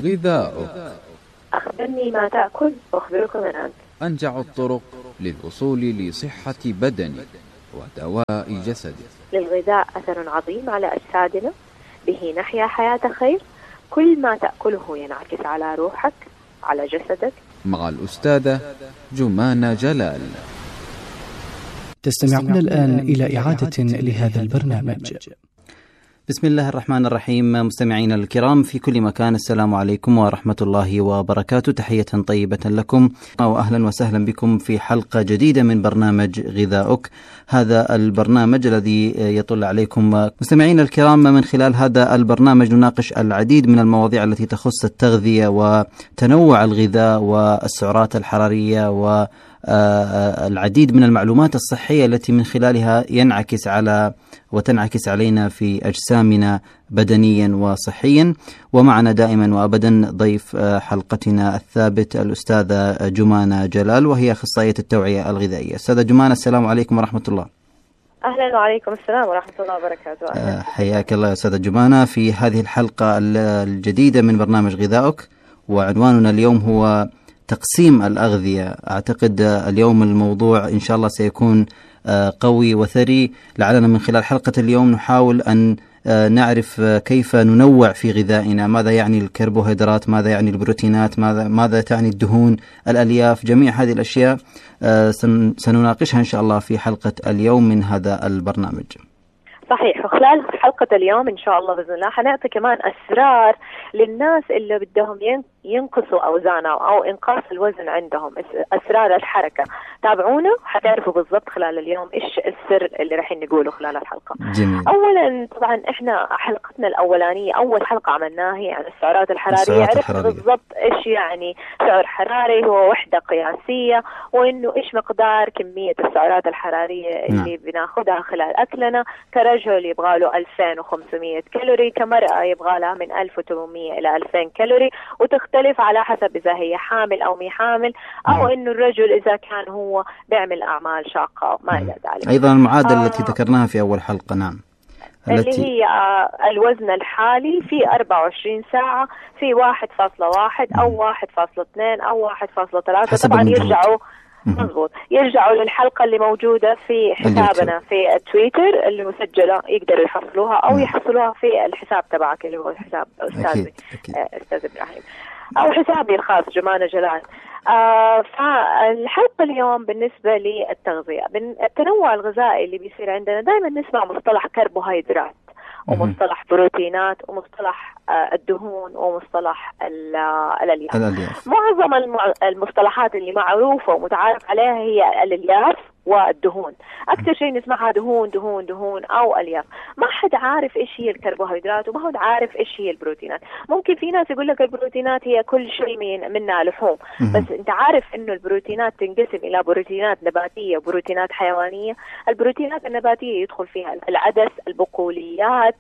غذاؤك. أخبرني ما تأكل وأخبرك من أنت. أنجع الطرق للوصول لصحة بدنك ودواء جسدك. للغذاء أثر عظيم على أجسادنا، به نحيا حياة خير. كل ما تأكله ينعكس على روحك، على جسدك. مع الأستاذة جمانة جلال. تستمعون الآن إلى إعادة لهذا البرنامج. بسم الله الرحمن الرحيم. مستمعينا الكرام في كل مكان، السلام عليكم ورحمة الله وبركاته. تحية طيبة لكم وأهلا وسهلا بكم في حلقة جديدة من برنامج غذاؤك، هذا البرنامج الذي يطل عليكم مستمعينا الكرام. من خلال هذا البرنامج نناقش العديد من المواضيع التي تخص التغذية وتنوع الغذاء والسعرات الحرارية والعديد من المعلومات الصحية التي من خلالها تنعكس علينا في أجسامنا بدنيا وصحيا. ومعنا دائما وأبدا ضيف حلقتنا الثابت الأستاذة جمانة جلال، وهي أخصائية التوعية الغذائية. أستاذة جمانة، السلام عليكم ورحمة الله. أهلا وعليكم السلام ورحمة الله وبركاته. حياك الله يا أستاذة جمانة في هذه الحلقة الجديدة من برنامج غذاؤك، وعنواننا اليوم هو تقسيم الأغذية. أعتقد اليوم الموضوع إن شاء الله سيكون قوي وثري. لعلنا من خلال حلقة اليوم نحاول أن نعرف كيف ننوع في غذائنا، ماذا يعني الكربوهيدرات، ماذا يعني البروتينات، ماذا تعني الدهون، الألياف، جميع هذه الأشياء سنناقشها إن شاء الله في حلقة اليوم من هذا البرنامج. صحيح. وخلال حلقة اليوم إن شاء الله بإذن الله حنعطي كمان أسرار للناس اللي بدهم ينقصوا أوزانهم أو إنقاص الوزن عندهم، أسرار الحركة. تابعونا حتعرفوا بالضبط خلال اليوم إيش السر اللي راح نقوله خلال الحلقة. جميل. أولا طبعا إحنا حلقتنا الأولانية أول حلقة عملناها هي عن السعرات الحرارية. عرفنا بالضبط إيش يعني سعر حراري، هو وحدة قياسية، وإنه إيش مقدار كمية السعرات الحرارية اللي بناخدها خلال أكلنا. كرجل يبغى له 2500 كالوري، كمرأة يبغى لها من 1800 إلى 2000 كالوري، وتختلف على حسب إذا هي حامل أو مي حامل، أو إنه الرجل إذا كان هو بيعمل أعمال شاقة ما إلى ذلك. أيضا المعادلة التي ذكرناها في أول حلقة، نعم، اللي هي الوزن الحالي في 24 ساعة في 1.1 أو 1.2 أو 1.3. طبعا يرجعوا للحلقة اللي موجودة في حسابنا في التويتر اللي مسجلة، يقدروا يحصلوها أو يحصلوها في الحساب تبعك اللي هو حساب أستاذ إبراهيم أو حسابي الخاص جمانة جلال. فالحلقة اليوم بالنسبة للتغذية، التنوع الغذائي اللي بيصير عندنا دائما نسمع مصطلح كربوهيدرات ومصطلح بروتينات ومصطلح الدهون ومصطلح الألياف. معظم المصطلحات اللي معروفة ومتعارف عليها هي الألياف والدهون. أكثر شيء نسمعها دهون دهون دهون أو ألياف. ما حد عارف إيش هي الكربوهيدرات وما حد عارف إيش هي البروتينات. ممكن في ناس يقول لك البروتينات هي كل شيء منها لحوم، بس أنت عارف إنه البروتينات تنقسم إلى بروتينات نباتية وبروتينات حيوانية. البروتينات النباتية يدخل فيها العدس، البقوليات،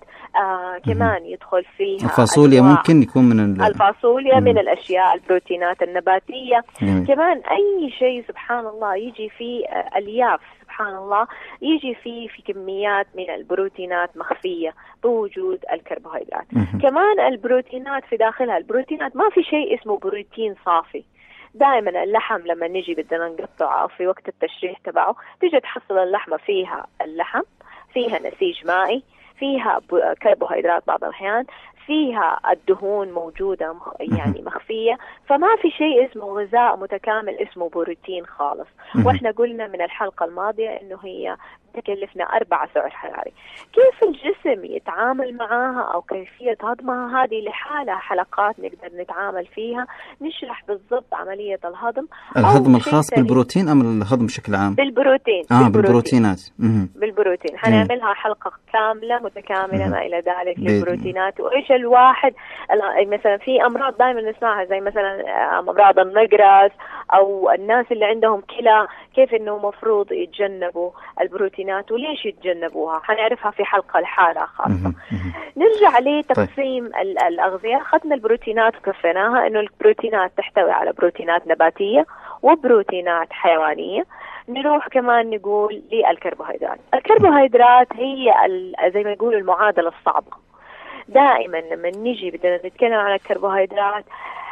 كمان يدخل فيها الفاصوليا، ممكن يكون من الفاصوليا من الأشياء البروتينات النباتية. كمان أي شيء سبحان الله يجي فيه الياف، سبحان الله يجي فيه في كميات من البروتينات مخفية بوجود الكربوهيدرات. كمان البروتينات في داخلها، البروتينات ما في شيء اسمه بروتين صافي. دائما اللحم لما نجي بدنا نقطعه في وقت التشريح تبعه، تيجي تحصل اللحمة فيها اللحم، فيها نسيج مائي، فيها كربوهيدرات بعض الأحيان، فيها الدهون موجودة يعني مخفية. فما في شيء اسمه غذاء متكامل اسمه بروتين خالص. وإحنا قلنا من الحلقة الماضية إنه هي تكلفنا 4 سعر حراري. كيف الجسم يتعامل معاها أو كيفية هضمها، هذه لحالها حلقات نقدر نتعامل فيها، نشرح بالضبط عملية الهضم الخاص بالبروتين أم الهضم بشكل عام؟ بالبروتين. بالبروتينات. بالبروتين حنعملها حلقة كاملة متكاملة ما إلى ذلك للبروتينات. وإيش الواحد مثلا في أمراض دائما نسمعها زي مثلا أمراض النقرس أو الناس اللي عندهم كلى، كيف إنه مفروض يتجنبوا البروتينات وليش يتجنبوها، حنعرفها في حلقة الحالة خاصة. نرجع لتقسيم الأغذية. أخذنا البروتينات وكفيناها إنه البروتينات تحتوي على بروتينات نباتية وبروتينات حيوانية. نروح كمان نقول للكربوهيدرات. الكربوهيدرات هي زي ما يقولوا المعادلة الصعبة. دائما لما نيجي بدنا نتكلم عن الكربوهيدرات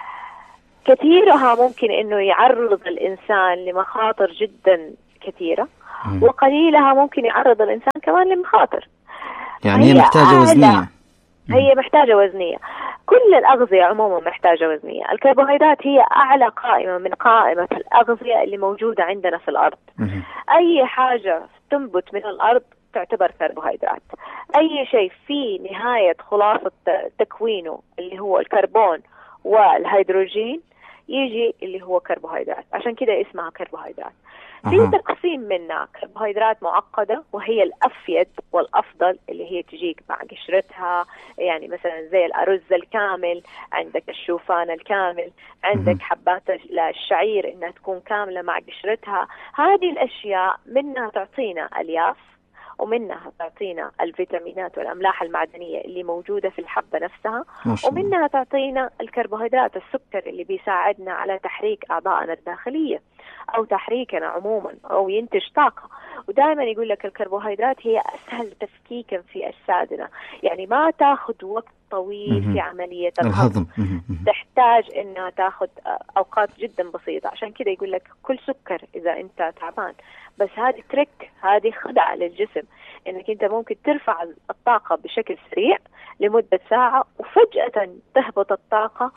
كثيرها ممكن انه يعرض الانسان لمخاطر جدا كثيرة، وقليلها ممكن يعرض الانسان كمان لمخاطر. يعني هي محتاجة وزنية. هي محتاجة وزنية. كل الأغذية عموما محتاجة وزنية. الكربوهيدرات هي أعلى قائمة من قائمة الأغذية اللي موجودة عندنا في الأرض. أي حاجة تنبت من الأرض تعتبر كربوهيدرات. أي شيء في نهاية خلاصة تكوينه اللي هو الكربون والهيدروجين يجي اللي هو كربوهيدرات، عشان كده اسمها كربوهيدرات. في تقسيم منها كربوهيدرات معقدة وهي الأفيد والأفضل اللي هي تجيك مع قشرتها، يعني مثلا زي الأرز الكامل، عندك الشوفان الكامل، عندك حبات الشعير إنها تكون كاملة مع قشرتها. هذه الأشياء منها تعطينا ألياف، ومنها تعطينا الفيتامينات والأملاح المعدنية اللي موجودة في الحبة نفسها، ومنها تعطينا الكربوهيدرات السكر اللي بيساعدنا على تحريك أعضائنا الداخلية أو تحريكنا عموما أو ينتج طاقة. ودائما يقول لك الكربوهيدرات هي أسهل تفكيكا في أجسادنا، يعني ما تاخذ وقت طويل في عملية الهضم، تحتاج إنها تاخذ أوقات جدا بسيطة. عشان كده يقول لك كل سكر إذا أنت تعبان، بس هذه تريك، هذه خدعة للجسم، إنك أنت ممكن ترفع الطاقة بشكل سريع لمدة ساعة وفجأة تهبط الطاقة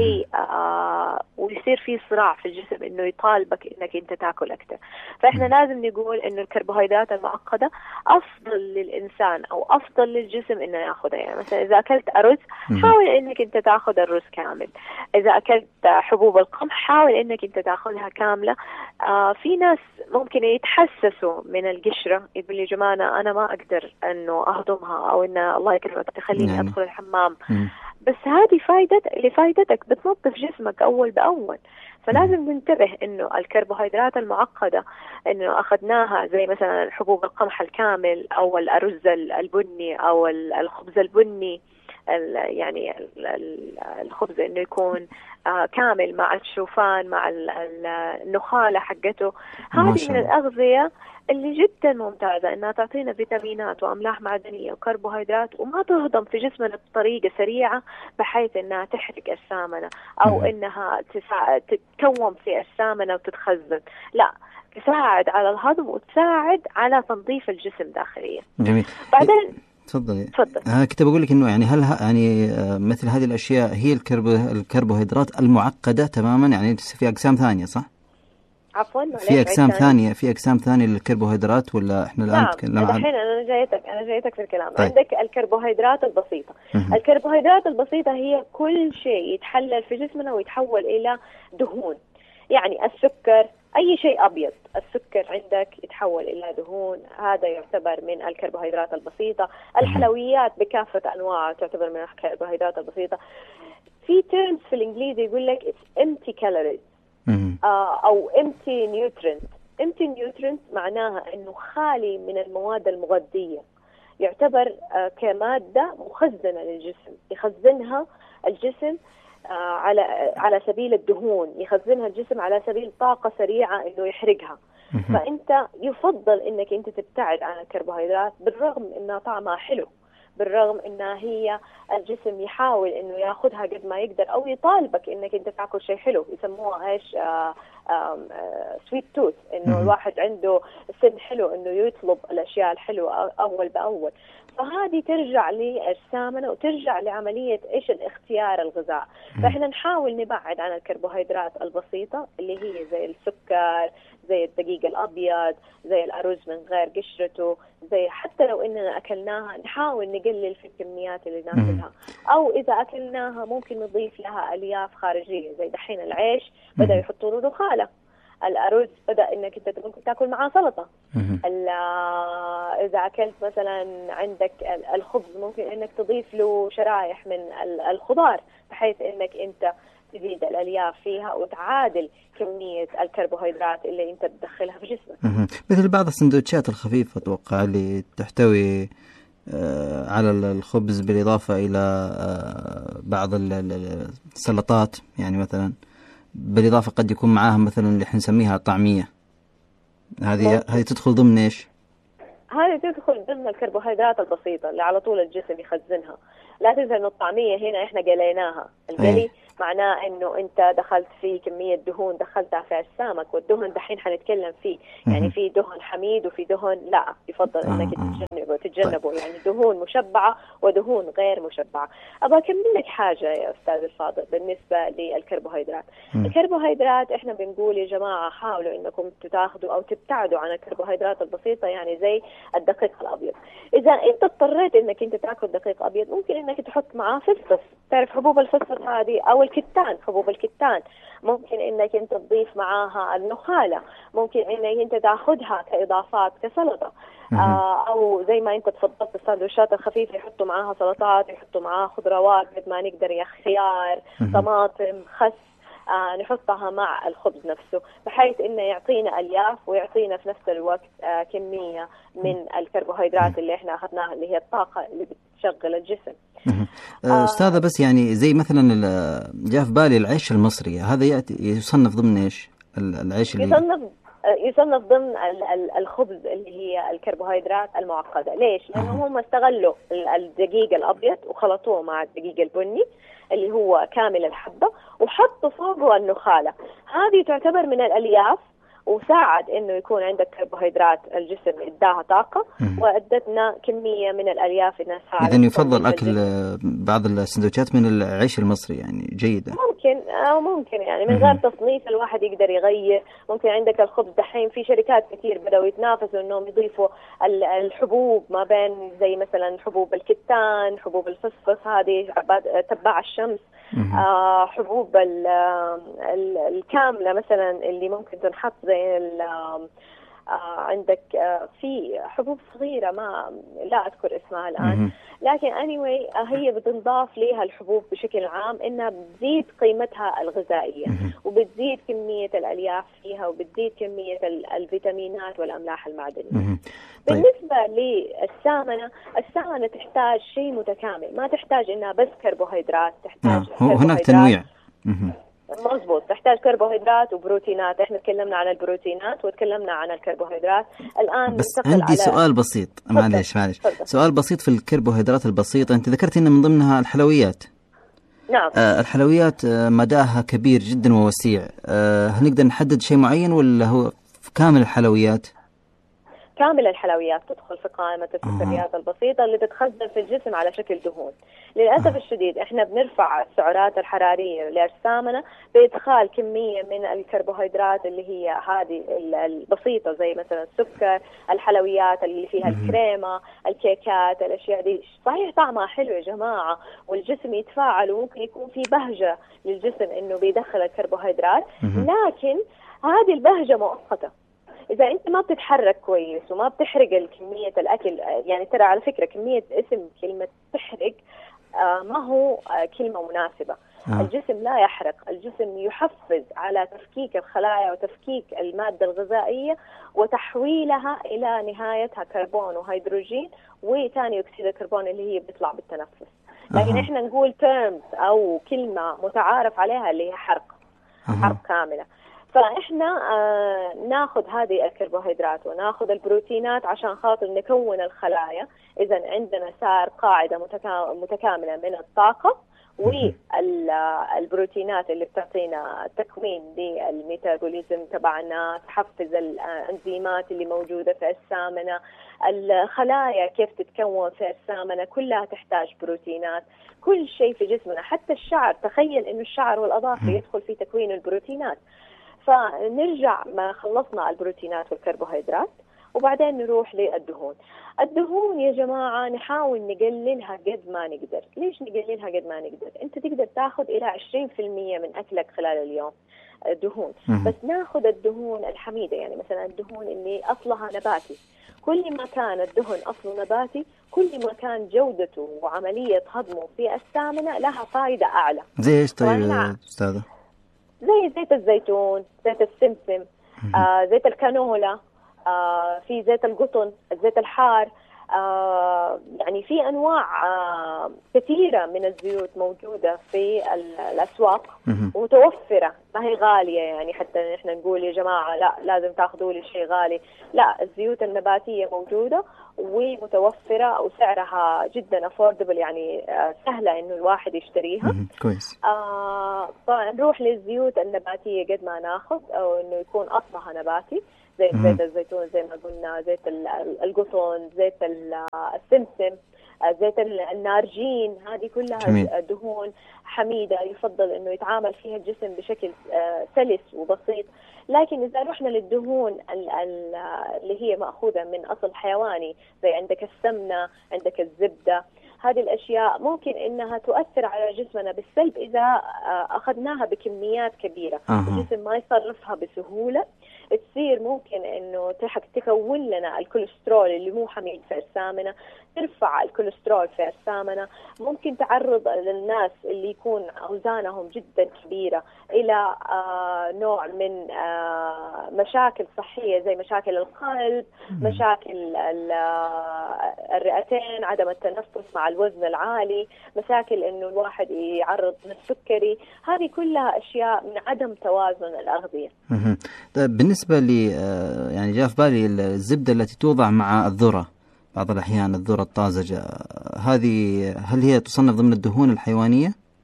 ويصير في صراع في الجسم إنه يطالبك إنك أنت تأكل أكثر. فإحنا لازم نقول إنه الكربوهيدرات المعقدة أفضل للإنسان أو أفضل للجسم إنه يأخذها. يعني مثلا إذا أكلت أرز حاول إنك أنت تأخذ الرز كامل. إذا أكلت حبوب القمح حاول إنك أنت تأخذها كاملة. في ناس ممكن يتحسسوا من القشرة، يقول لي جماعة أنا ما أقدر إنه أهضمها، أو إن الله يكرمك تخليني أدخل الحمام. بس هذه لفائدتك، بتنظف جسمك أول بأول. فلازم ننتبه إنه الكربوهيدرات المعقدة إنه أخذناها زي مثلا حبوب القمح الكامل أو الأرز البني أو الخبز البني، يعني الخبز إنه يكون كامل مع الشوفان مع النخالة حقته. هذه من الأغذية اللي جدا ممتازة إنها تعطينا فيتامينات وأملاح معدنية وكربوهيدرات، وما تهضم في جسمنا بطريقة سريعة بحيث إنها تحرق السامنة أو إنها تتكون في السامنة وتتخزن. لا، تساعد على الهضم وتساعد على تنظيف الجسم داخليا. جميل. بعدين تفضل. كنت بقول لك إنه يعني هل يعني مثل هذه الأشياء هي الكربوهيدرات المعقدة تماما، يعني في أقسام ثانية صح؟ عفوا، في أقسام ثانية للكربوهيدرات ولا إحنا الآن نتكلم عن؟ الحين أنا جايتك في الكلام. طيب. عندك الكربوهيدرات البسيطة. الكربوهيدرات البسيطة هي كل شيء يتحلل في جسمنا ويتحول إلى دهون. يعني السكر، أي شيء أبيض، السكر عندك يتحول إلى دهون، هذا يعتبر من الكربوهيدرات البسيطة. الحلويات بكافة أنواعها تعتبر من الكربوهيدرات البسيطة. في terms في الإنجليزي يقول لك it's empty calories أو empty nutrients. empty nutrients معناها إنه خالي من المواد المغذية، يعتبر كمادة مخزنة للجسم، يخزنها الجسم على سبيل الدهون، يخزنها الجسم على سبيل طاقة سريعة إنه يحرقها. فأنت يفضل إنك أنت تبتعد عن الكربوهيدرات، بالرغم إنها طعمها حلو، بالرغم إنها هي الجسم يحاول إنه يأخذها قد ما يقدر، أو يطالبك إنك أنت تأكل شيء حلو. يسموها إيش؟ سويت توث، إنه الواحد عنده سن حلو إنه يطلب الأشياء الحلوة أول بأول. فهذه ترجع للسامنة وترجع لعملية إيش الاختيار الغذاء. فإحنا نحاول نبعد عن الكربوهيدرات البسيطة اللي هي زي السكر، زي الدقيق الأبيض، زي الأرز من غير قشرته، زي حتى لو إننا أكلناها نحاول نقلل في الكميات اللي ناكلها، أو إذا أكلناها ممكن نضيف لها ألياف خارجية. زي دحين العيش بدأ يحطوا له نخالة، الأرز بدأ إنك أنت ممكن تأكل معاه سلطة. إذا أكلت مثلا عندك الخبز ممكن إنك تضيف له شرايح من الخضار بحيث إنك أنت تزيد الألياف فيها وتعادل كمية الكربوهيدرات اللي أنت تدخلها في جسمك. مثل بعض السندوتشات الخفيفة أتوقع اللي تحتوي على الخبز بالإضافة إلى بعض السلطات، يعني مثلا بالإضافة قد يكون معاها مثلا اللي حنسميها طعمية. هذه تدخل ضمن إيش؟ هذه تدخل ضمن الكربوهيدرات البسيطة اللي على طول الجسم يخزنها. لا تنسى إنه الطعمية هنا إحنا قليناها. القلي معناه إنه أنت دخلت في كمية دهون دخلتها في السمك، والدهن دحين حنتكلم فيه. يعني في دهن حميد وفي دهن لا يفضل إنك تتجنبه. يعني دهون مشبعة ودهون غير مشبعة. أبغى أكمل لك حاجة يا أستاذ الفاضل بالنسبة للكربوهيدرات. الكربوهيدرات إحنا بنقول يا جماعة حاولوا إنكم تاخذوا أو تبتعدوا عن الكربوهيدرات البسيطة، يعني زي الدقيق الأبيض. إذا أنت اضطريت إنك أنت تأكل دقيق أبيض ممكن إنك تحط معاه فسفس. تعرف حبوب الفسفس هذه أو الكتان، حبوب الكتان ممكن إنك أنت تضيف معاها النخالة، ممكن إنك أنت تأخذها كإضافات كسلطة. أو زي ما أنت تفضلت السندوتشات الخفيفة يحطوا معاها سلطات، يحطوا معاها خضروات قد ما نقدر، يا خيار، طماطم، خس، نحطها مع الخبز نفسه بحيث إنه يعطينا ألياف ويعطينا في نفس الوقت كمية من الكربوهيدرات اللي إحنا أخذناها اللي هي الطاقة اللي بتشغل الجسم. أستاذة بس يعني زي مثلا جاء في بالي العيش المصري، هذا يصنف ضمن إيش؟ العيش اللي يصنف ضمن الخبز اللي هي الكربوهيدرات المعقدة. ليش؟ لأنه هم استغلوا الدقيق الأبيض وخلطوه مع الدقيق البني اللي هو كامل الحبة وحطوا فوقه النخالة. هذه تعتبر من الألياف وساعد إنه يكون عندك كربوهيدرات، الجسم إداها طاقة وأدتنا كمية من الألياف إنها ساعدت. إذن يفضل أكل بعض السندوتشات من العيش المصري يعني جيدة. ممكن يعني من غير تصنيف الواحد يقدر يغير. ممكن عندك الخبز دحين في شركات كثير بدأوا يتنافسوا إنهم يضيفوا الحبوب ما بين زي مثلا حبوب الكتان، حبوب الفسفس هذه تبع الشمس، حبوب الكاملة مثلا اللي ممكن تنحط زي عندك في حبوب صغيرة ما لا أذكر اسمها الآن، لكن anyway هي بتنضاف لها الحبوب بشكل عام إنها بتزيد قيمتها الغذائية وبتزيد كمية الألياف فيها وبتزيد كمية الفيتامينات والأملاح المعدنية. بالنسبة للسمنة، السمنة تحتاج شيء متكامل، ما تحتاج إنها بس كربوهيدرات، تحتاج هناك تنويع. مظبوط، تحتاج كربوهيدرات وبروتينات. احنا تكلمنا عن البروتينات وتكلمنا عن الكربوهيدرات. الآن بس عندي سؤال بسيط، معلش سؤال بسيط في الكربوهيدرات البسيطة. انت ذكرت ان من ضمنها الحلويات. نعم. الحلويات مداها كبير جدا ووسيع. هل نقدر نحدد شيء معين ولا هو كامل الحلويات؟ كامل الحلويات تدخل في قائمة السكريات البسيطة اللي تتخزن في الجسم على شكل دهون. للأسف الشديد احنا بنرفع السعرات الحرارية للسمنة بإدخال كمية من الكربوهيدرات اللي هي هذه البسيطة زي مثلا السكر، الحلويات اللي فيها الكريمة، الكيكات، الأشياء دي. صحيح طعمها حلو يا جماعة والجسم يتفاعل وممكن يكون في بهجة للجسم إنه بيدخل الكربوهيدرات، لكن هذه البهجة مؤقتة. إذا أنت ما بتتحرك كويس وما بتحرق الكمية الأكل، يعني ترى على فكرة كمية اسم كلمة تحرق ما هو كلمة مناسبة. الجسم لا يحرق، الجسم يحفز على تفكيك الخلايا وتفكيك المادة الغذائية وتحويلها إلى نهايتها كربون وهيدروجين وثاني أكسيد الكربون اللي هي بيطلع بالتنفس. لكن إحنا نقول terms أو كلمة متعارف عليها اللي هي حرق كاملة. فإحنا ناخذ هذه الكربوهيدرات وناخذ البروتينات عشان خاطر نكون الخلايا. إذا عندنا صار قاعدة متكاملة من الطاقة والبروتينات اللي بتعطينا تكوين للميتابوليزم تبعنا، تحفز الأنزيمات اللي موجودة في السمنة، الخلايا كيف تتكون في السمنة كلها تحتاج بروتينات. كل شيء في جسمنا حتى الشعر، تخيل إنه الشعر والأظافر يدخل في تكوين البروتينات. فنرجع ما خلصنا البروتينات والكربوهيدرات وبعدين نروح للدهون. الدهون يا جماعة نحاول نقللها قد ما نقدر. ليش نقللها قد ما نقدر؟ انت تقدر تاخذ الى 20% من اكلك خلال اليوم دهون، بس ناخذ الدهون الحميدة، يعني مثلا الدهون اللي اصلها نباتي. كل ما كان الدهن اصله نباتي كل ما كان جودته وعملية هضمه في السمنة لها فائدة اعلى. زي ايش طيب استاذة؟ زي زيت الزيتون، زيت السمسم، زيت الكانولا، في زيت القطن، الزيت الحار. يعني في أنواع كثيرة من الزيوت موجودة في الأسواق ومتوفرة، ما هي غالية يعني حتى نحن نقول يا جماعة لا لازم تاخذوا لي شيء غالي. لا، الزيوت النباتية موجودة ومتوفرة وسعرها جدا affordable، يعني سهلة إنه الواحد يشتريها. كويس. طبعا نروح للزيوت النباتية قد ما ناخذ، أو إنه يكون أصلها نباتي، زي زيت الزيتون زي ما قلنا، زيت القطن، زيت السمسم، زيت النارجين، هذه كلها دهون حميدة يفضل إنه يتعامل فيها الجسم بشكل سلس وبسيط. لكن إذا رحنا للدهون اللي هي مأخوذة من أصل حيواني، زي عندك السمنة، عندك الزبدة، هذه الأشياء ممكن إنها تؤثر على جسمنا بالسلب إذا أخذناها بكميات كبيرة. الجسم ما يصرفها بسهولة، تصير ممكن إنه تكون لنا الكوليسترول اللي مو حميد في أجسامنا، ترفع الكوليسترول في أجسامنا، ممكن تعرض للناس اللي يكون أوزانهم جدا كبيرة إلى نوع من مشاكل صحية زي مشاكل القلب، مشاكل الرئتين، عدم التنفس مع الوزن العالي، مشاكل إنه الواحد يعرض للسكري. هذه كلها أشياء من عدم توازن الأغذية. طيب بالنسبة لي يعني جاء في بالي الزبدة التي توضع مع الذرة بعض الأحيان، الذرة الطازجة، هذه هل هي تصنف ضمن الدهون الحيوانية؟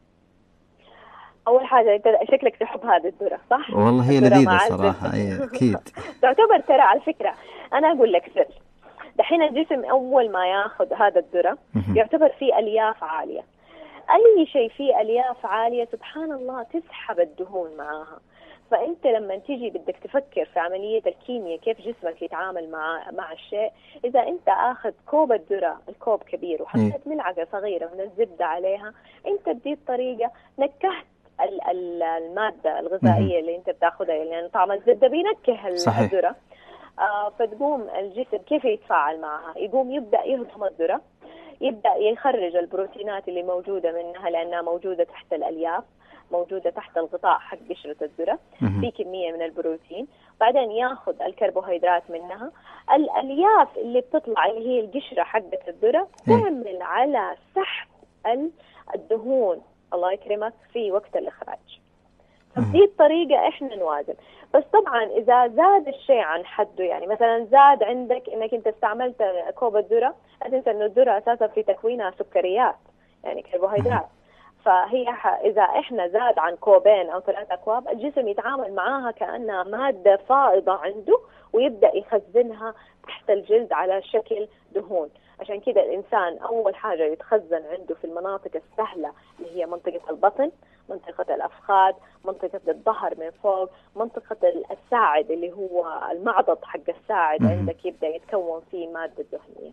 أول حاجة أنت شكلك تحب هذه الذرة صح؟ والله هي لذيذة صراحة. أكيد. تعتبر ترى على فكرة أنا أقول لك سر، دحين الجسم أول ما يأخذ هذا الذرة يعتبر فيه ألياف عالية. أي شيء فيه ألياف عالية سبحان الله تسحب الدهون معاها. فأنت لما تيجي بدك تفكر في عملية الكيمياء كيف جسمك يتعامل مع الشيء، إذا أنت أخذ كوب الذرة، الكوب كبير، وحطيت ملعقة صغيرة من الزبدة عليها، أنت بدي الطريقة نكهت المادة الغذائية اللي أنت بتاخذها، يعني طعم الزبدة بينكه الذرة. فتقوم الجسم كيف يتفاعل معها؟ يقوم يبدأ يهضم الذرة، يبدأ يخرج البروتينات اللي موجودة منها لأنها موجودة تحت الألياف، موجودة تحت الغطاء حق قشرة الذرة، في كمية من البروتين. بعدين ياخذ الكربوهيدرات منها. الألياف اللي بتطلع اللي هي القشرة حقة الذرة تعمل على سحب الدهون، الله يكرمك، في وقت الإخراج. فبدي الطريقة إحنا نوازن. بس طبعا إذا زاد الشيء عن حده، يعني مثلا زاد عندك إنك أنت استعملت كوب الذرة، لا تنسى إنه الذرة أساسا في تكوينها سكريات، يعني كربوهيدرات. فهي إذا إحنا زاد عن كوبين أو 3 أكواب، الجسم يتعامل معاها كأنها مادة فائضة عنده، ويبدأ يخزنها تحت الجلد على شكل دهون. عشان كده الإنسان أول حاجة يتخزن عنده في المناطق السهلة اللي هي منطقة البطن، منطقة الأفخاذ، منطقة الظهر من فوق، منطقة الساعد اللي هو المعضد حق الساعد، عندك يبدأ يتكون فيه مادة دهنية.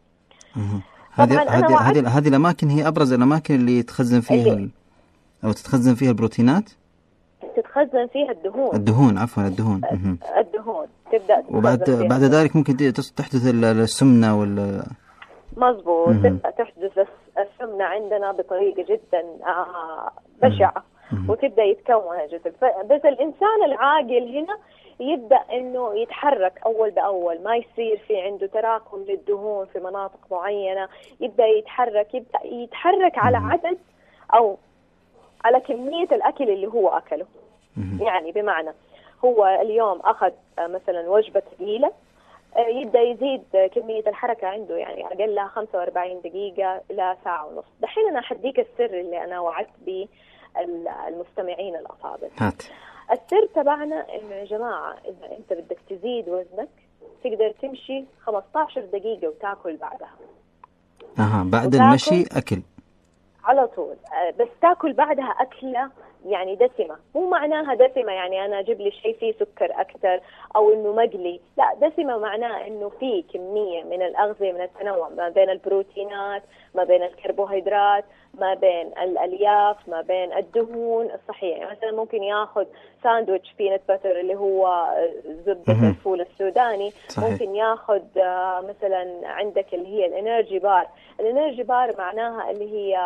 هذه الأماكن هي أبرز الأماكن اللي تخزن فيها أو تتخزن فيها البروتينات، تتخزن فيها الدهون. الدهون تبدأ بعد ذلك ممكن تحدث السمنة مظبوط. تبدأ تحدث السمنة عندنا بطريقة جدا بشعة، وتبدأ يتكون الجسم. بس الإنسان العاقل هنا يبدأ إنه يتحرك أول بأول، ما يصير في عنده تراكم للدهون في مناطق معينة. يبدأ يتحرك على عدد أو على كمية الأكل اللي هو أكله. يعني بمعنى هو اليوم أخذ مثلا وجبة ثقيلة، يبدأ يزيد كمية الحركة عنده، يعني أقلها 45 دقيقة إلى ساعة ونص. دحين أنا أحديك السر اللي أنا وعدت به المستمعين الأفاضل. السر تبعنا إنه يا جماعة إذا أنت بدك تزيد وزنك تقدر تمشي 15 دقيقة وتاكل بعدها. بعد المشي أكل على طول، بس تاكل بعدها أكلة يعني دسمة. مو معناها دسمة يعني أنا أجيب لي شيء فيه سكر أكتر أو إنه مقلي، لا، دسمة معناها إنه فيه كمية من الأغذية، من التنوع ما بين البروتينات، ما بين الكربوهيدرات، ما بين الألياف، ما بين الدهون الصحية. يعني مثلا ممكن ياخذ ساندويتش بينت باتر اللي هو زبدة الفول السوداني. صحيح. ممكن ياخذ مثلا عندك اللي هي الانرجي بار. الانرجي بار معناها اللي هي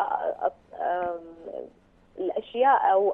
الأشياء أو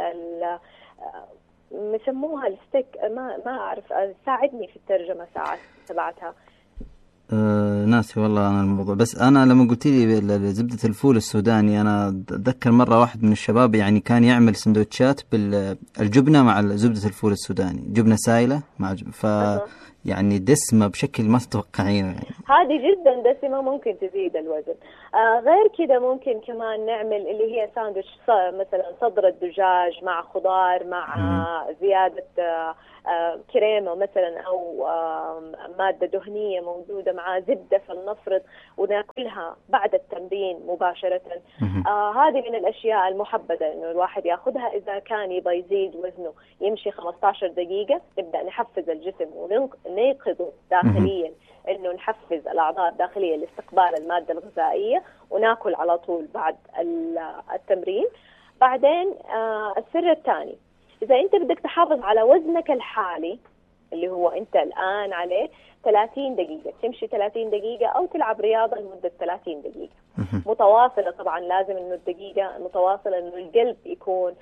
مسموها الستيك، ما أعرف، ساعدني في الترجمة ساعات تبعتها. ناسي والله أنا الموضوع، بس أنا لما قلت لي زبدة الفول السوداني أنا أتذكر مرة واحد من الشباب يعني كان يعمل سندوتشات بالجبنة مع زبدة الفول السوداني، جبنة سائلة مع يعني دسمة بشكل ما تتوقعينه يعني. هذه جدا دسمة، ممكن تزيد الوزن. غير كده ممكن كمان نعمل اللي هي ساندويتش، مثلا صدر الدجاج مع خضار مع زيادة كريمة مثلا أو مادة دهنية موجودة مع زبدة فلنفرض، وناكلها بعد التمرين مباشرة. هذه من الأشياء المحبذة إنه الواحد يأخذها إذا كان يبغى يزيد وزنه. يمشي 15 دقيقة، نبدأ نحفز الجسم ونيقظه داخليا إنه نحفز الأعضاء الداخلية لاستقبال المادة الغذائية، وناكل على طول بعد التمرين. بعدين السر الثاني، إذا أنت بدك تحافظ على وزنك الحالي اللي هو أنت الآن عليه 30 دقيقة، تمشي 30 دقيقة أو تلعب رياضة لمدة 30 دقيقة متواصلة. طبعا لازم إنه الدقيقة متواصلة، إنه القلب يكون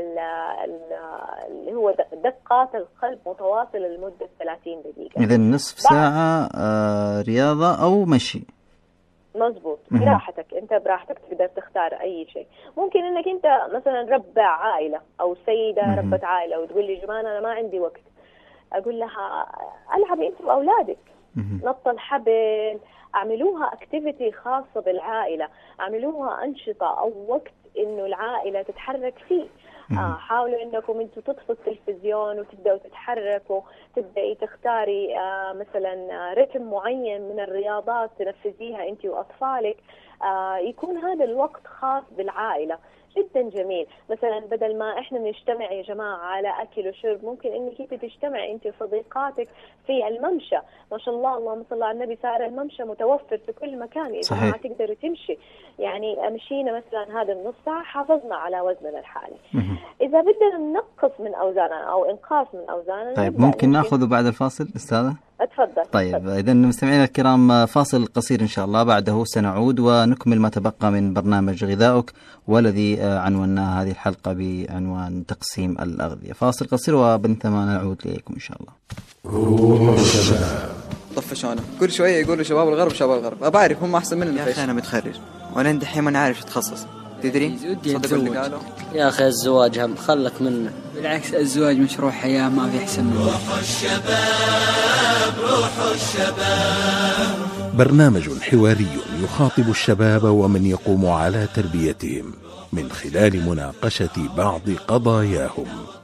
اللي هو دقات القلب متواصلة لمدة 30 دقيقة. إذا نصف ساعة رياضة أو مشي. مزبوط، براحتك انت، براحتك تقدر تختار اي شيء. ممكن انك انت مثلا ربع عائله او سيده ربة عائله وتقول لي جمان انا ما عندي وقت، اقول لها العبي انت واولادك، نط الحبل، اعملوها اكتيفيتي خاصه بالعائله، اعملوها انشطه او وقت انه العائله تتحرك فيه. حاولوا انكم انتم تطفوا التلفزيون وتبداوا تتحركوا، تبداي تختاري مثلا رتم معين من الرياضات تنفذيها انت واطفالك. يكون هذا الوقت خاص بالعائله، جدا جميل. مثلا بدل ما احنا نجتمع يا جماعه على اكل وشرب، ممكن انك انت تجتمعي انت وصديقاتك في الممشى. ما شاء الله، اللهم صل على النبي، صار الممشى متوفر في كل مكان يا جماعه، تقدروا تمشي. يعني مشينا مثلا هذا النص ساعه، حافظنا على وزننا الحالي. اذا بدنا ننقص من اوزاننا او انقاص من اوزاننا، طيب ممكن ناخذه بعد الفاصل استاذه؟ اتفضل. طيب اذا مستمعينا الكرام فاصل قصير ان شاء الله، بعده سنعود ونكمل ما تبقى من برنامج غذائك، والذي عنوناه هذه الحلقه بعنوان تقسيم الاغذيه. فاصل قصير ومن ثم نعود اليكم ان شاء الله. روح الشباب طفشونا كل شويه يقولوا شباب الغرب شباب الغرب، أبعرف هم احسن مننا. يا اخي انا متخرج وانا دحين ما عارف اتخصص، تدري؟ صدق اللي قالوا يا اخي الزواج هم خلك منه، بالعكس الزواج مشروع حياه ما في احسن منه. روح الشباب روح الشباب، برنامج حواري يخاطب الشباب ومن يقوم على تربيتهم من خلال مناقشة بعض قضاياهم.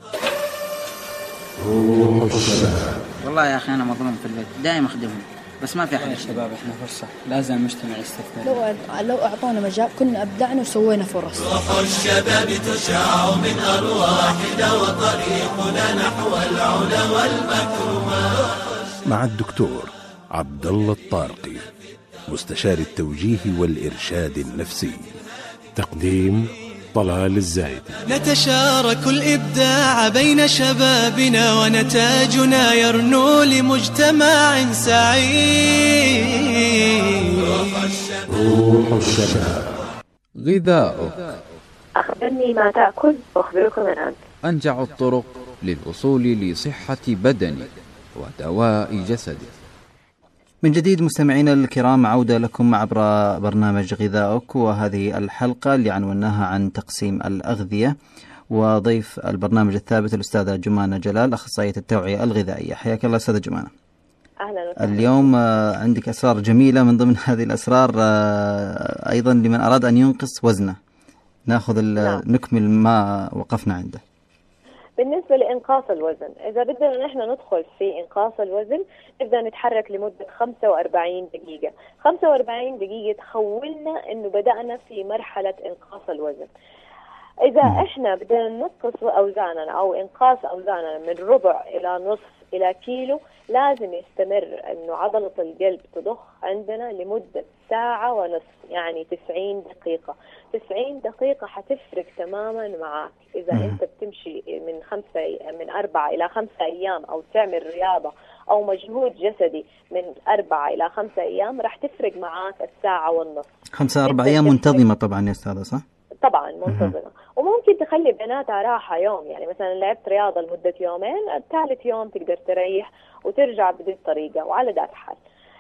روح الشباب. والله يا اخي انا مظلوم في البيت، دائما اخدمهم بس ما في احد. يا شباب احنا فرصه، لازم المجتمع يستثمر. لو اعطونا مجال كنا ابدعنا وسوينا فرص. روح الشباب تشع من ارواحنا وطريقنا نحو العلا والمكرمات. مع الدكتور عبد الله الطارقي، مستشار التوجيه والإرشاد النفسي. تقديم طلال الزايد. نتشارك الإبداع بين شبابنا ونتاجنا يرنو لمجتمع سعيد. روح الشباب. غذاؤك. أخبرني ما تأكل وأخبرك من أنت. أنجع الطرق للوصول لصحة بدنك ودواء جسدك. من جديد مستمعينا الكرام، عودة لكم عبر برنامج غذائك، وهذه الحلقة اللي عنوناها عن تقسيم الأغذية، وضيف البرنامج الثابت الأستاذة جمانة جلال، أخصائية التوعية الغذائية. حياك الله أستاذة جمانة. أهلا وسهلا. اليوم عندك أسرار جميلة، من ضمن هذه الأسرار أيضا لمن أراد أن ينقص وزنه. نأخذ نكمل ما وقفنا عنده. بالنسبة لإنقاص الوزن، إذا بدنا نحن ندخل في إنقاص الوزن، نبدأ نتحرك لمدة 45 دقيقة. 45 دقيقة تخولنا إنه بدأنا في مرحلة إنقاص الوزن. إذا إحنا بدنا ننقص أوزاننا أو إنقاص أوزاننا من ربع إلى نصف إلى كيلو، لازم يستمر إنه عضلة القلب تضخ عندنا لمدة ساعة ونصف، يعني 90 دقيقة. 90 دقيقة حتفرق تماما معك. إذا أنت بتمشي من 4 إلى 5 أيام، أو تعمل رياضة أو مجهود جسدي من 4 إلى 5 أيام، راح تفرق معك الساعة والنصف. 5-4 أيام منتظمة طبعا يا أستاذة، صح؟ طبعا منتظمة. وممكن تخلي بيناتها راحة يوم، يعني مثلا لعبت رياضة لمدة يومين، الثالث يوم تقدر تريح وترجع بهذه الطريقة. وعلى ذات حال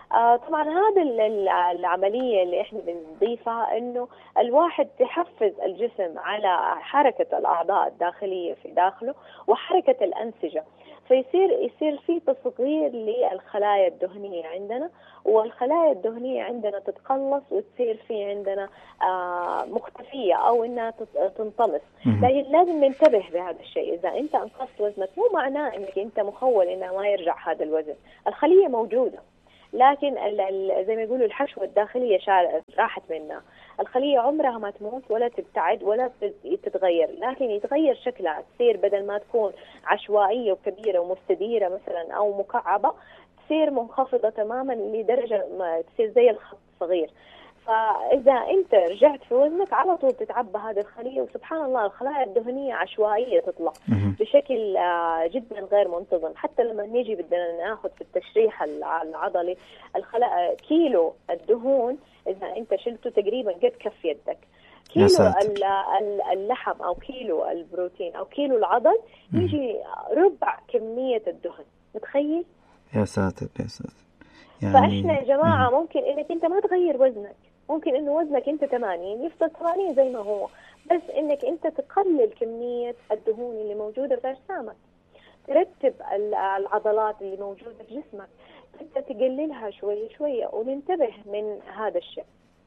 طبعا هذا العملية اللي احنا بنضيفها انه الواحد تحفز الجسم على حركة الأعضاء الداخلية في داخله وحركة الأنسجة، يصير في تصغير للخلايا الدهنية عندنا، والخلايا الدهنية عندنا تتقلص وتصير في عندنا مختفية أو إنها تنطمس. لكن لازم ننتبه بهذا الشيء. إذا أنت أنقصت وزنك مو معناه إنك أنت مخول إنه ما يرجع هذا الوزن، الخلية موجودة، لكن زي ما يقولوا الحشوة الداخلية راحت منها. الخلية عمرها ما تموت ولا تبتعد ولا تتغير، لكن يتغير شكلها، تصير بدل ما تكون عشوائية وكبيرة ومستديرة مثلا أو مكعبة، تصير منخفضة تماما لدرجة ما تصير زي الخط صغير. فإذا أنت رجعت في وزنك على طول تتعبى هذه الخلية، وسبحان الله الخلايا الدهنية عشوائية تطلع بشكل جدا غير منتظم. حتى لما نيجي بدنا ناخذ في التشريح العضلي كيلو الدهون إذا أنت شلته تقريبا قد كف يدك، كيلو اللحم أو كيلو البروتين أو كيلو العضل يجي ربع كمية الدهن. متخيل؟ يا ساتر يا ساتر. يعني فإحنا يا جماعة ممكن إنك أنت ما تغير وزنك، ممكن إنه وزنك أنت 80 يفضل 80 زي ما هو، بس إنك أنت تقلل كمية الدهون اللي موجودة في أجسامك، ترتب العضلات اللي موجودة في جسمك، تبدأ تقللها شوية شوية، وننتبه من هذا الشيء.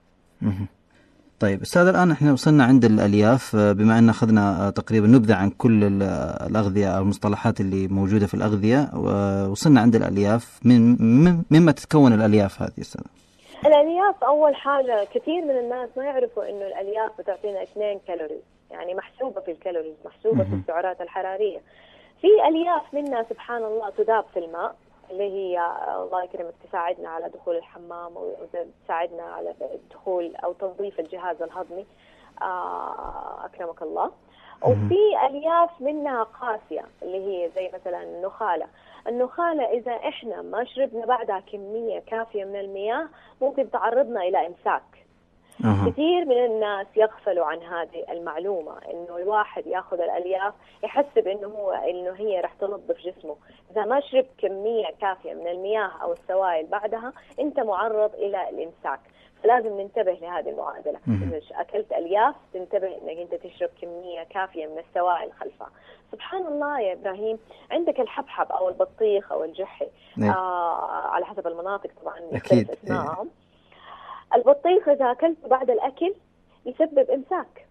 طيب أستاذ، الآن إحنا وصلنا عند الألياف، بما أن أخذنا تقريبا نبذة عن كل الأغذية أو المصطلحات اللي موجودة في الأغذية، وصلنا عند الألياف. مما تتكون الألياف هذه أستاذ؟ الألياف أول حاجة كثير من الناس ما يعرفوا إنه الألياف بتعطينا 2 كالوريز، يعني محسوبة في الكالوريز، محسوبة في السعرات الحرارية. في ألياف منها سبحان الله تذاب في الماء، اللي هي الله يكرمك تساعدنا على دخول الحمام وتساعدنا على دخول أو تنظيف الجهاز الهضمي، أكرمك الله. وفي ألياف منها قاسية اللي هي زي مثلا النخالة إذا إحنا ما شربنا بعدها كمية كافية من المياه ممكن تعرضنا إلى إمساك. كثير من الناس يغفلوا عن هذه المعلومة، إنه الواحد يأخذ الألياف يحسب إنه هي رح تنظف جسمه. إذا ما شربت كمية كافية من المياه أو السوائل بعدها أنت معرض إلى الإمساك. فلازم ننتبه لهذه المعادلة. إذا أكلت ألياف تنتبه إنك أنت تشرب كمية كافية من السوائل خلفها. سبحان الله يا إبراهيم، عندك الحبحب أو البطيخ أو الجحي، على حسب المناطق طبعا يختلف اسمائهم. البطيخ إذا أكلته بعد الأكل يسبب إمساك.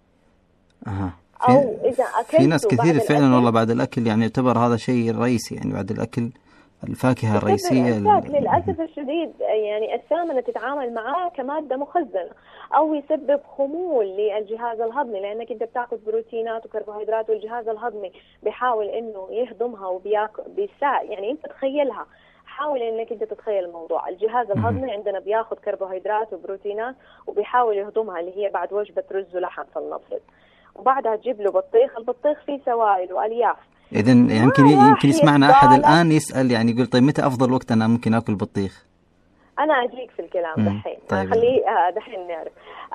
أو إذا أكلته في ناس كثير فعلا والله بعد الأكل يعني يعتبر هذا شيء رئيسي، يعني بعد الأكل الفاكهة الرئيسية. للأسف الشديد يعني السامنة تتعامل معاه كمادة مخزنة، أو يسبب خمول للجهاز الهضمي، لأنك أنت بتأخذ بروتينات وكربوهيدرات والجهاز الهضمي بيحاول إنه يهضمها يعني أنت تخيلها، حاول إنك أنت تتخيل الموضوع. الجهاز الهضمي عندنا بياخذ كربوهيدرات وبروتينات وبيحاول يهضمها، اللي هي بعد وجبة رز ولحم فلنفرض، وبعدها تجيب له بطيخ. البطيخ فيه سوائل وألياف. إذن يمكن يسمعنا أحد الآن يسأل يعني يقول طيب متى أفضل وقت أنا ممكن أكل بطيخ؟ أنا أجيك في الكلام دحين. طيب. خليه دحين نعرف.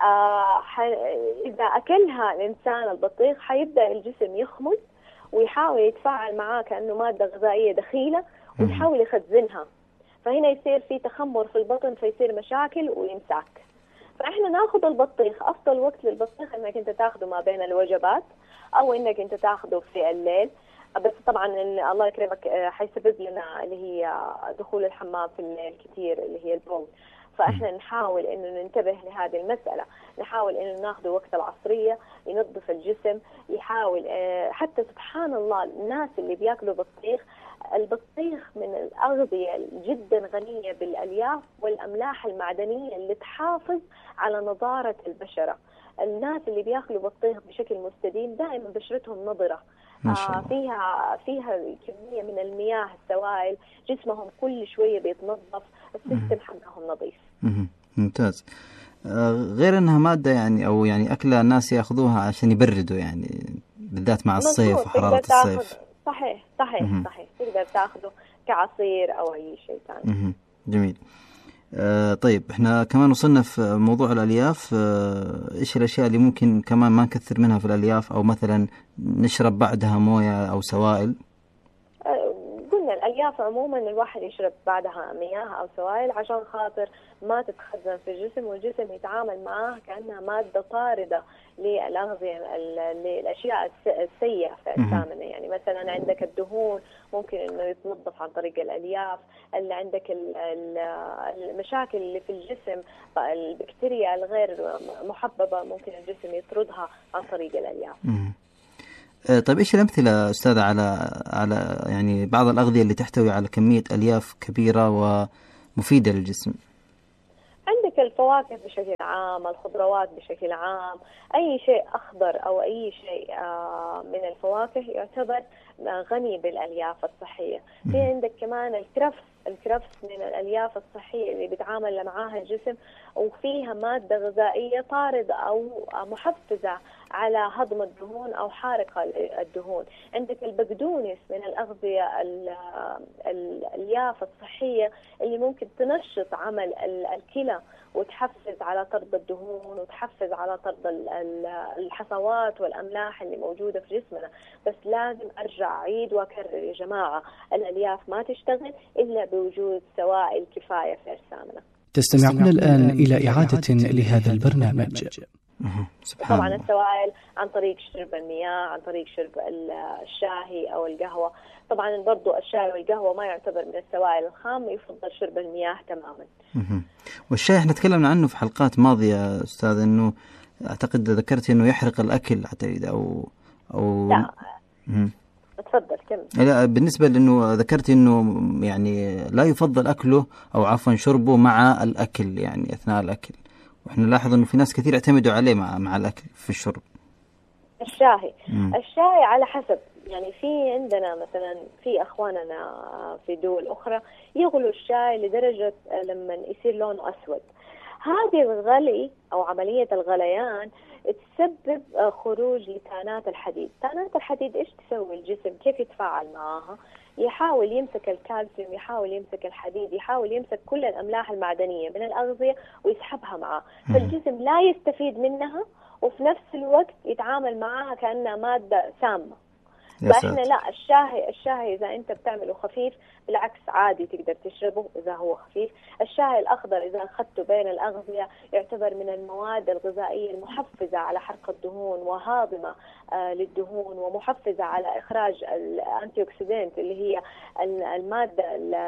إذا أكلها الإنسان البطيخ حيبدأ الجسم يخمل ويحاول يتفاعل معاه كأنه مادة غذائية دخيلة ويحاول يخزنها، فهنا يصير في تخمر في البطن، فيصير مشاكل وإمساك. فإحنا ناخذ البطيخ، أفضل وقت للبطيخ إنك أنت تاخذه ما بين الوجبات أو إنك أنت تاخذه في الليل. بس طبعا الله يكرمك حيسبب لنا اللي هي دخول الحمام في الليل كثير، اللي هي البول. فإحنا نحاول إنه ننتبه لهذه المسألة، نحاول إنه ناخذ وقت العصرية ينظف الجسم، يحاول حتى سبحان الله الناس اللي بياكلوا بطيخ، البطيخ من الأغذية جدا غنية بالألياف والأملاح المعدنية اللي تحافظ على نضارة البشرة. الناس اللي بياكلوا بطيخ بشكل مستديم دائما بشرتهم نضرة، فيها كمية من المياه السوائل، جسمهم كل شوية بيتنظف، السيستم حقهم نظيف. ممتاز. غير انها مادة يعني او يعني اكلة الناس ياخذوها عشان يبردوا، يعني بالذات مع الصيف وحرارة الصيف. صحيح تقدر تاخذه كعصير او اي شيء ثاني. جميل. طيب احنا كمان وصلنا في موضوع الألياف. ايش الاشياء اللي ممكن كمان ما نكثر منها في الألياف، او مثلا نشرب بعدها موية او سوائل؟ قلنا الألياف عموما الواحد يشرب بعدها مياه أو سوائل عشان خاطر ما تتخزن في الجسم، والجسم يتعامل معاها كأنها مادة طاردة للأغذية للأشياء السيئة في أجسامنا. يعني مثلا عندك الدهون ممكن إنه يتنظف عن طريق الألياف، اللي عندك المشاكل اللي في الجسم، البكتيريا الغير محببة ممكن الجسم يطردها عن طريق الألياف. طيب إيش الأمثلة أستاذة على يعني بعض الأغذية اللي تحتوي على كمية ألياف كبيرة ومفيدة للجسم؟ عندك الفواكه بشكل عام، الخضروات بشكل عام، أي شيء أخضر أو أي شيء من الفواكه يعتبر غني بالألياف الصحية. في عندك كمان الكرفس من الألياف الصحية اللي بيتعامل معاها الجسم، وفيها مادة غذائية طاردة أو محفزة على هضم الدهون أو حارقة الدهون. عندك البقدونس من الأغذية الألياف الصحية اللي ممكن تنشط عمل الكلى وتحفز على طرد الدهون وتحفز على طرد الحصوات والأملاح اللي موجودة في جسمنا. بس لازم أرجع أعيد وأكرر يا جماعة، الألياف ما تشتغل إلا بوجود سوائل كفاية في أجسامنا. تستمعون الآن إلى إعادة لهذا البرنامج. طبعا السوائل عن طريق شرب المياه، عن طريق شرب الشاهي أو القهوة. طبعا برضو الشاي والقهوة ما يعتبر من السوائل الخام، يفضل شرب المياه تماما. والشاي احنا تكلمنا عنه في حلقات ماضية أستاذ، إنه أعتقد ذكرت إنه يحرق الأكل حتى أو لا تفضل كم. لا، بالنسبة لأنه ذكرت إنه يعني لا يفضل أكله أو عفوا شربه مع الأكل، يعني أثناء الأكل، وإحنا نلاحظ إنه في ناس كثير اعتمدوا عليه مع الأكل في الشرب. الشاي على حسب، يعني في عندنا مثلا في أخواننا في دول أخرى يغلوا الشاي لدرجة لما يصير لونه أسود. هذه الغلي أو عملية الغليان تسبب خروج لتانات الحديد. تانات الحديد إيش تسوي الجسم؟ كيف يتفاعل معها؟ يحاول يمسك الكالسيوم، يحاول يمسك الحديد، يحاول يمسك كل الأملاح المعدنية من الأغذية ويسحبها معاه، فالجسم لا يستفيد منها وفي نفس الوقت يتعامل معها كأنها مادة سامة. فإحنا لا، الشاي إذا أنت بتعمله خفيف بالعكس عادي تقدر تشربه إذا هو خفيف. الشاي الأخضر إذا أخذته بين الأغذية يعتبر من المواد الغذائية المحفزة على حرق الدهون وهاضمة للدهون ومحفزة على إخراج الأنتي أكسيدنت اللي هي المادة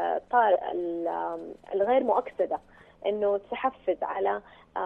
الغير مؤكسدة، إنه تحفز على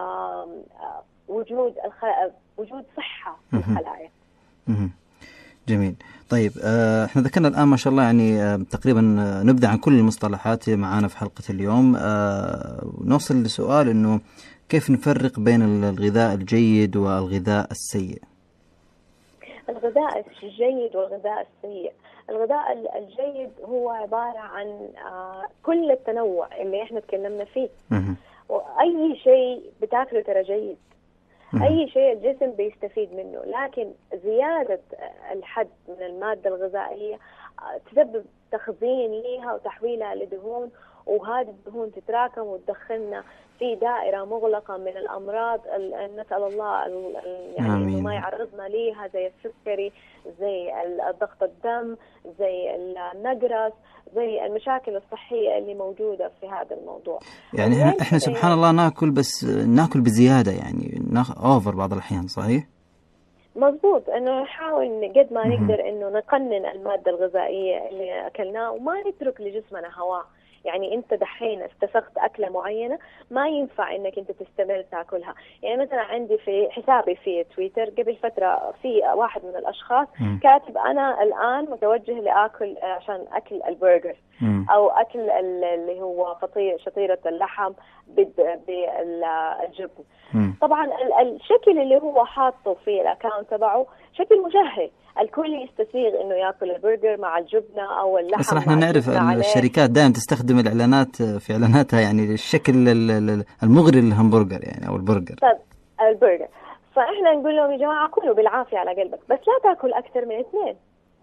وجود صحة في الخلايا. جميل. طيب احنا ذكرنا الآن ما شاء الله يعني تقريبا نبذة عن كل المصطلحات معانا في حلقة اليوم. نوصل لسؤال إنه كيف نفرق بين الغذاء الجيد والغذاء السيء؟ الغذاء الجيد والغذاء السيء. الغذاء الجيد هو عبارة عن كل التنوع اللي احنا تكلمنا فيه، وأي شيء بتاكله ترى جيد، أي شيء الجسم بيستفيد منه، لكن زيادة الحد من المادة الغذائية تسبب تخزين ليها وتحويلها لدهون، وهذه الدهون تتراكم وتدخلنا في دائرة مغلقة من الأمراض. نسأل الله يعني إنه ما يعرضنا ليها، زي السكري، زي ضغط الدم، زي النقرس، زي المشاكل الصحية اللي موجودة في هذا الموضوع. يعني إحنا سبحان الله ناكل، بس ناكل بزيادة، يعني أوفر بعض الأحيان. صحيح؟ مضبوط، إنه نحاول قد ما نقدر إنه نقنن المادة الغذائية اللي أكلناها وما نترك لجسمنا هواء. يعني انت دحين استسقت أكلة معينة ما ينفع انك انت تستمر تاكلها. يعني مثلا عندي في حسابي في تويتر قبل فترة في واحد من الاشخاص كاتب انا الان متوجه لاكل عشان اكل البرجر او اكل اللي هو شطيرة اللحم بالجبن. طبعا الشكل اللي هو حاطه في الاكاونت تبعه شكل مشهي، الكل يستسيغ انه ياكل البرجر مع الجبنه او اللحم. بس احنا نعرف الشركات دائما تستخدم الاعلانات في اعلاناتها يعني الشكل المغري للهمبرجر يعني او البرجر. طيب البرجر، فاحنا نقول لهم يا جماعه كلوا بالعافيه على قلبك، بس لا تاكل اكثر من 2.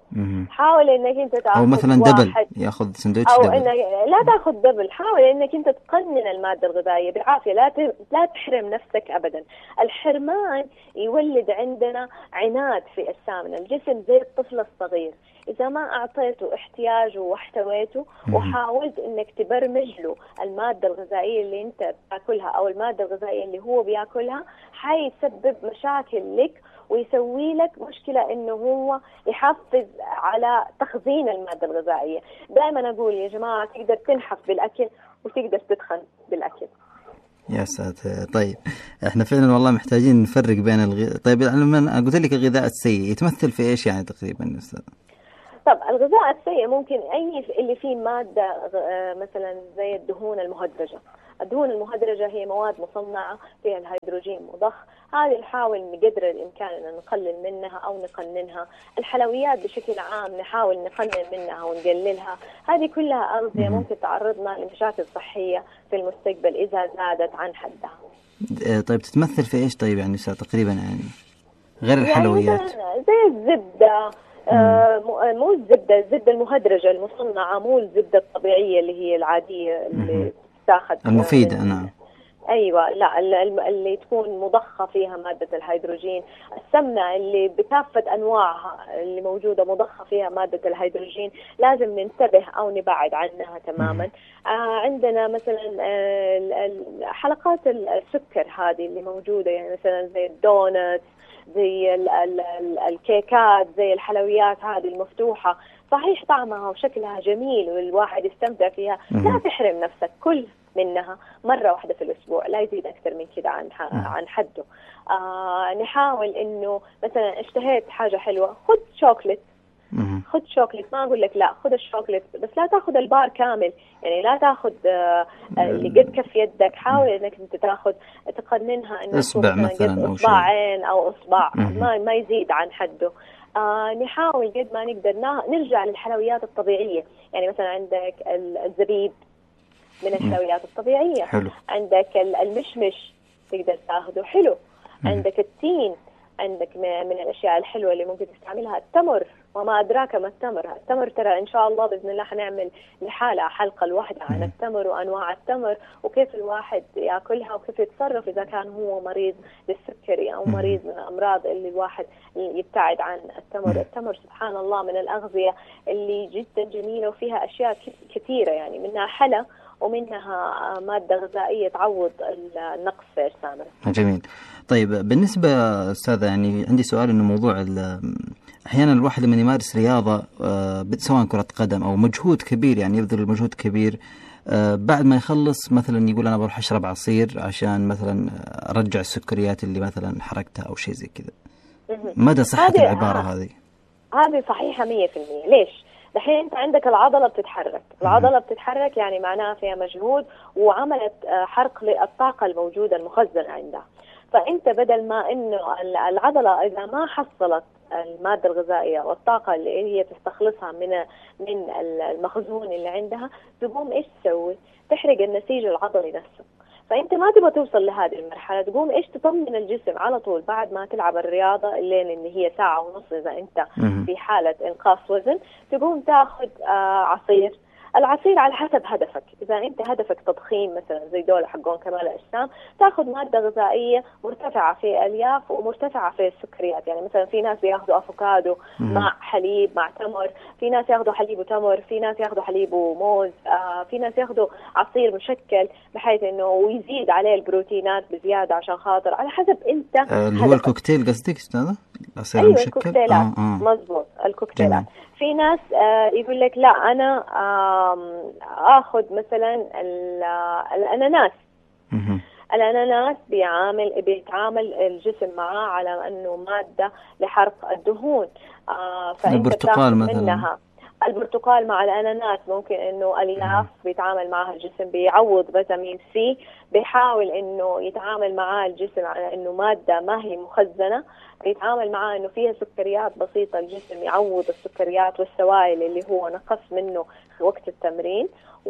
حاول انك انت تاخذ او مثلا دبل ياخذ سندوتش او دبل. انك لا تاخذ دبل. حاول انك انت تقنن الماده الغذائيه بعافيه، لا تحرم نفسك ابدا. الحرمان يولد عندنا عناد في اجسامنا، الجسم زي الطفل الصغير، اذا ما اعطيته احتياجه واحتويته وحاولت انك تبرمج له الماده الغذائيه اللي انت بتاكلها او الماده الغذائيه اللي هو بياكلها، حيسبب مشاكل لك ويسوي لك مشكلة إنه هو يحفز على تخزين المادة الغذائية. دائما أقول يا جماعة تقدر تنحف بالأكل وتقدر تتخن بالأكل. يا ساتر. طيب احنا فعلا والله محتاجين نفرق بين طيب لما قلت لك الغذاء السيء يتمثل في ايش يعني تقريبا أستاذ؟ طب الغذاء السيء ممكن أي اللي فيه مادة مثلا زي الدهون المهدرجة. الدهون المهدرجة هي مواد مصنعة فيها الهيدروجين مضخ، هذه نحاول بقدر الإمكان أن نقلل منها أو نقننها. الحلويات بشكل عام نحاول نقنن منها ونقللها، هذه كلها أغذية ممكن تعرضنا لمشاكل صحية في المستقبل إذا زادت عن حدها. طيب تتمثل في إيش طيب يعني طقريبا يعني غير الحلويات؟ يعني زي الزبدة، مو الزبدة المهدرجة المصنعة، مو الزبدة الطبيعية اللي هي العادية اللي تاخذ المفيدة. نعم ايوه، لا اللي تكون مضخه فيها ماده الهيدروجين. السمنه اللي بكافه انواعها اللي موجوده مضخه فيها ماده الهيدروجين لازم ننتبه او نبعد عنها تماما. عندنا مثلا حلقات السكر هذه اللي موجوده، يعني مثلا زي الدونتس، زي الكيكات، زي الحلويات هذه المفتوحه، صحيح طعمها وشكلها جميل والواحد يستمتع فيها، لا تحرم نفسك، كل منها مرة واحدة في الأسبوع، لا يزيد أكثر من كده عن حده. نحاول إنه مثلا اشتهيت حاجة حلوة، خذ شوكليت، خذ شوكليت، ما أقول لك لا، خذ الشوكليت بس لا تأخذ البار كامل، يعني لا تأخذ اللي قد كف يدك، حاول إنك أنت تأخذ تقننها إنه إصبع مثلا أو إصبعين أو إصبع، ما يزيد عن حده. نحاول قد ما نقدر نرجع للحلويات الطبيعية، يعني مثلا عندك الزبيب من الحلويات الطبيعية، حلو. عندك المشمش تقدر تاخذه حلو، عندك التين، عندك من الأشياء الحلوة اللي ممكن تستعملها التمر، وما أدراك ما التمر ترى إن شاء الله بإذن الله حنعمل لحالة حلقة الواحدة عن التمر وأنواع التمر وكيف الواحد يأكلها وكيف يتصرف إذا كان هو مريض للسكري أو مريض من الأمراض اللي الواحد يبتعد عن التمر. التمر سبحان الله من الأغذية اللي جدا جميلة وفيها أشياء كثيرة، يعني منها حلا ومنها مادة غذائية تعوض النقص في أجسامنا. جميل. طيب بالنسبة أستاذة، يعني عندي سؤال، إنه موضوع أحيانا الواحد لما يمارس رياضة سواء كرة قدم أو مجهود كبير، يعني يبذل مجهود كبير، بعد ما يخلص مثلا يقول أنا بروح أشرب عصير عشان مثلا أرجع السكريات اللي مثلا حرقتها أو شيء زي كذا. مدى صحة العبارة هذه؟ هذه صحيحة 100%. ليش؟ دحين انت عندك العضلة بتتحرك، يعني معناها فيها مجهود وعملت حرق للطاقة الموجودة المخزنة عندها. فانت بدل ما انه العضلة اذا ما حصلت المادة الغذائية والطاقة اللي هي تستخلصها من المخزون اللي عندها، تقوم ايش تسوي؟ تحرق النسيج العضلي نفسه. فانت ما تبغى توصل لهذه المرحله، تقوم ايش تطمن الجسم على طول بعد ما تلعب الرياضه اللي هي ساعه ونص اذا انت في حاله انقاص وزن، تقوم تاخذ عصير. العصير على حسب هدفك، إذا أنت هدفك تضخيم مثلا زي دول حقون كمال الأجسام، تأخذ مادة غذائية مرتفعة في الألياف ومرتفعة في السكريات. يعني مثلا في ناس ياخذوا أفوكادو مع حليب مع تمر، في ناس ياخذوا حليب وتمر، في ناس ياخذوا حليب وموز، في ناس ياخذوا عصير مشكل بحيث إنه ويزيد عليه البروتينات بزيادة عشان خاطر على حسب أنت اللي هو الكوكتيل قصدك أستاذة؟ أيوة الكوكتيلات مظبوط الكوكتيلات. في ناس يقول لك لا أنا آخذ مثلا الأناناس. الأناناس بيتعامل الجسم معاه على أنه مادة لحرق الدهون. البرتقال مثلا منها البرتقال مع الأناناس ممكن إنه ألياف بيتعامل معها الجسم، بيعوض فيتامين سي، بيحاول إنه يتعامل معاه الجسم على إنه مادة ما هي مخزنة، بيتعامل معاه إنه فيها سكريات بسيطة، الجسم يعوض السكريات والسوائل اللي هو نقص منه وقت التمرين،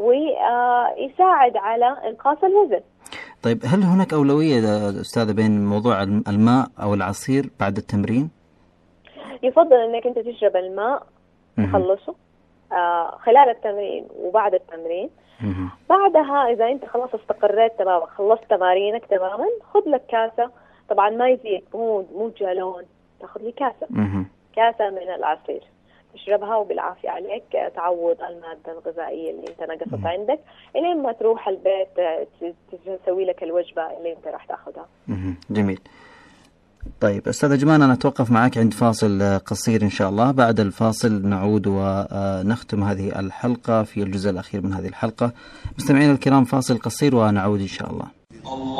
ويساعد على إنقاص الوزن. طيب هل هناك أولوية أستاذة بين موضوع الماء أو العصير بعد التمرين؟ يفضل إنك أنت تشرب الماء تخلصه خلال التمرين وبعد التمرين. بعدها إذا أنت خلاص استقريت تماما، خلصت تمارينك تماما، خذ لك كاسة، طبعا ما يزيد، مو جالون، تاخذ لي كاسة من العصير تشربها وبالعافية عليك، تعوض المادة الغذائية اللي انت نقصت عندك الين ما تروح البيت تسوي لك الوجبة اللي انت راح تاخذها. جميل. طيب أستاذة جمان، أنا أتوقف معك عند فاصل قصير إن شاء الله. بعد الفاصل نعود ونختم هذه الحلقة في الجزء الأخير من هذه الحلقة. مستمعين الكرام، فاصل قصير ونعود إن شاء الله.